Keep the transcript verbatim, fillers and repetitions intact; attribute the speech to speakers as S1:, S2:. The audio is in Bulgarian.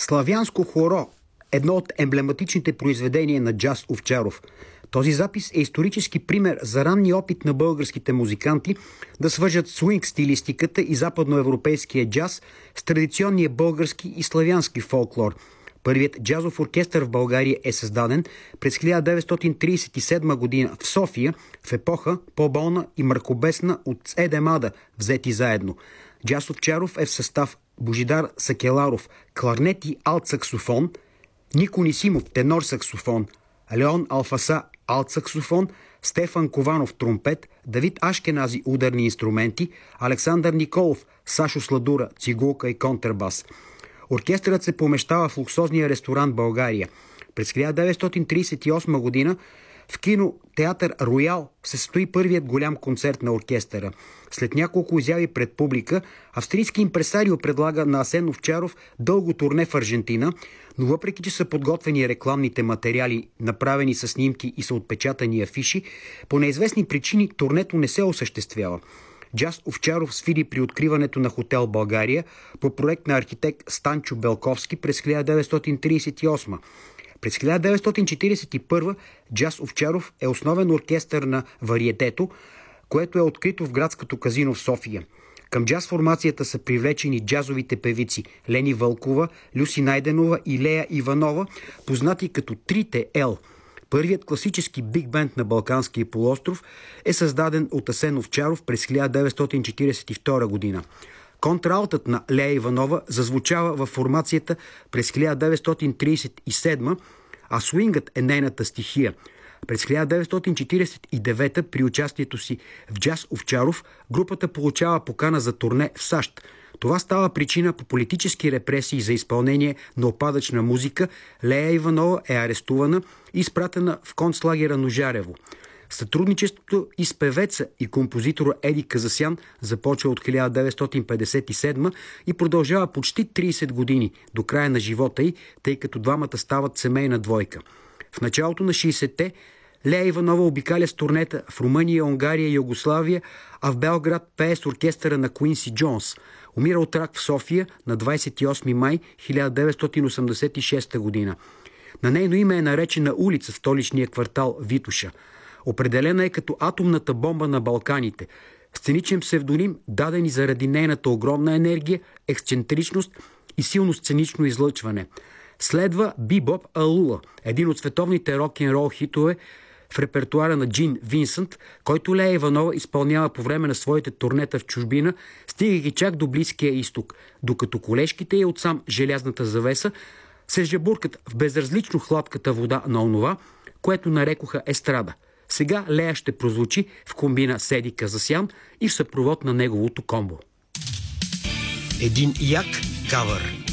S1: Славянско хоро – едно от емблематичните произведения на Джаз Овчаров. Този запис е исторически пример за ранния опит на българските музиканти да свържат свинг стилистиката и западноевропейския джаз с традиционния български и славянски фолклор. Първият джазов оркестър в България е създаден през хиляда деветстотин тридесет и седма година в София, в епоха по-болна и мракобесна от Седемада, взети заедно. Джаз Овчаров е в състав Божидар Сакеларов, кларнет и алт-саксофон, Нико Нисимов, тенор-саксофон, Леон Алфаса, алт-саксофон, Стефан Кованов, тромпет, Давид Ашкенази, ударни инструменти, Александър Николов, Сашо Сладура, цигулка и контрабас. Оркестърът се помещава в луксозния ресторант България. През хиляда деветстотин тридесет и осма година в кинотеатър Роял се състои първият голям концерт на оркестъра. След няколко изяви пред публика, австрийски импресарио предлага на Асен Овчаров дълго турне в Аржентина, но въпреки че са подготвени рекламните материали, направени с снимки и са отпечатани афиши, по неизвестни причини турнето не се осъществява. Джаз Овчаров свири при откриването на хотел България по проект на архитект Станчо Белковски през хиляда деветстотин тридесет и осма. През хиляда деветстотин четиридесет и първа Джаз Овчаров е основен оркестър на Вариетето, което е открито в градското казино в София. Към джаз формацията са привлечени джазовите певици Лени Вълкова, Люси Найденова и Лея Иванова, познати като Трите Ел. Първият класически биг бенд на Балканския полуостров е създаден от Асен Овчаров през хиляда деветстотин четиридесет и втора година. Контраалтът на Лея Иванова зазвучава във формацията през хиляда деветстотин тридесет и седма, а свингът е нейната стихия. През хиляда деветстотин четиридесет и девета при участието си в Джаз Овчаров групата получава покана за турне в САЩ. Това става причина по политически репресии за изпълнение на опадъчна музика. Лея Иванова е арестувана и изпратена в концлагера Ножарево. Сътрудничеството и с певеца и композитора Еди Казасян започва от хиляда деветстотин петдесет и седма и продължава почти тридесет години до края на живота й, тъй като двамата стават семейна двойка. В началото на шейсетте Лея Иванова обикаля с турнета в Румъния, Унгария и Югославия, а в Белград пее с оркестъра на Куинси Джонс. Умира от рак в София на двадесет и осми май хиляда деветстотин осемдесет и шеста година. На нейно име е наречена улица в столичния квартал Витоша. Определена е като атомната бомба на Балканите. Сценичен псевдоним, даден и заради нейната огромна енергия, ексцентричност и силно сценично излъчване. Следва Бибоп Алула, един от световните рок-н-рол хитове в репертуара на Джин Винсент, който Лея Иванова изпълнява по време на своите турнета в чужбина, стигайки чак до Близкия изток, докато колежките й от сам Желязната завеса се жабуркат в безразлично хладката вода на онова, което нарекоха естрада. Сега Лея ще прозвучи в комбина с Еди Казасян и в съпровод на неговото комбо.
S2: Един як кавър.